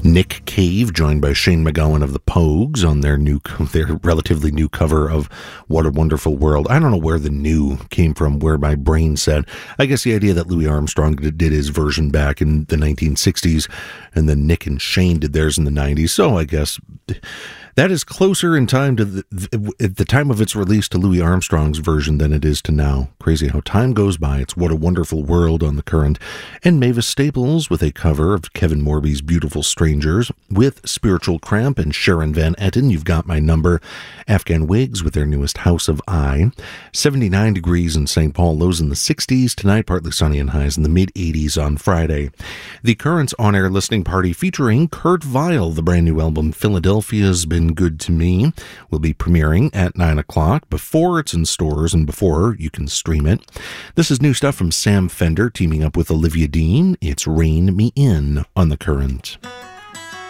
Nick Cave, joined by Shane MacGowan of the Pogues on their relatively new cover of What a Wonderful World. I don't know where the new came from, where my brain said. I guess the idea that Louis Armstrong did his version back in the 1960s, and then Nick and Shane did theirs in the 90s. So I guess that is closer in time to at the time of its release to Louis Armstrong's version than it is to now. Crazy how time goes by. It's What a Wonderful World on the Current. And Mavis Staples with a cover of Kevin Morby's Beautiful Strangers, with Spiritual Cramp and Sharon Van Etten, You've Got My Number. Afghan Wigs with their newest House of I. 79 degrees in St. Paul, lows in the 60s. Tonight, partly sunny and highs in the mid-80s on Friday. The Current's on-air listening party featuring Kurt Vile. The brand new album Philadelphia's Been Good to Me will be premiering at 9 o'clock before it's in stores and before you can stream it. This is new stuff from Sam Fender teaming up with Olivia Dean. It's Rein Me In on the Current.